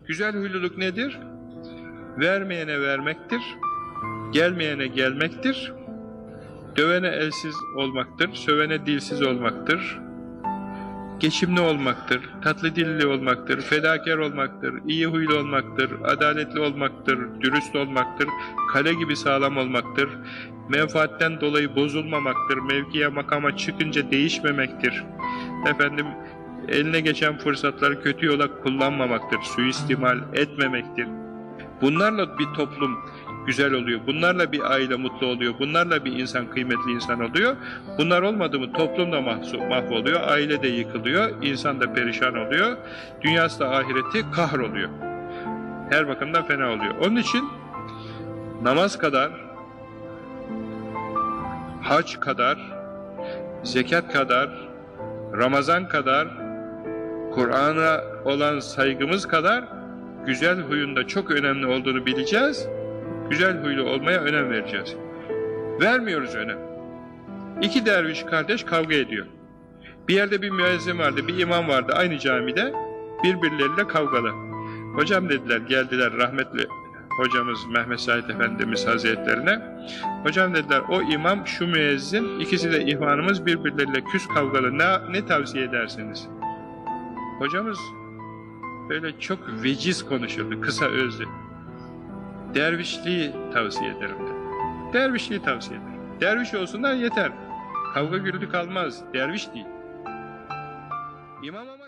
Güzel huyluluk nedir? Vermeyene vermektir, gelmeyene gelmektir, dövene elsiz olmaktır, sövene dilsiz olmaktır, geçimli olmaktır, tatlı dilli olmaktır, fedakar olmaktır, iyi huylu olmaktır, adaletli olmaktır, dürüst olmaktır, kale gibi sağlam olmaktır, menfaatten dolayı bozulmamaktır, mevkiye makama çıkınca değişmemektir, efendim eline geçen fırsatları kötü yola kullanmamaktır, suistimal etmemektir. Bunlarla bir toplum güzel oluyor, bunlarla bir aile mutlu oluyor, bunlarla bir insan kıymetli insan oluyor. Bunlar olmadı mı toplum da mahvoluyor, aile de yıkılıyor, insan da perişan oluyor, dünyası da ahireti kahroluyor. Her bakımdan fena oluyor. Onun için namaz kadar, hac kadar, zekat kadar, Ramazan kadar, Kur'an'a olan saygımız kadar güzel huyun da çok önemli olduğunu bileceğiz. Güzel huylu olmaya önem vereceğiz. Vermiyoruz önem. İki derviş kardeş kavga ediyor. Bir yerde bir müezzin vardı, bir imam vardı aynı camide. Birbirleriyle kavgalı. Hocam dediler, geldiler rahmetli hocamız Mehmet Said Efendimiz Hazretlerine. Hocam dediler, o imam şu müezzin, ikisi de ihvanımız birbirleriyle küs kavgalı. Ne tavsiye edersiniz? Hocamız böyle çok veciz konuşurdu, kısa özlü. Dervişliği tavsiye ederim dedi. Dervişliği tavsiye ederim. Derviş olsunlar yeter. Kavga gürültü kalmaz. Derviş değil. İmam ama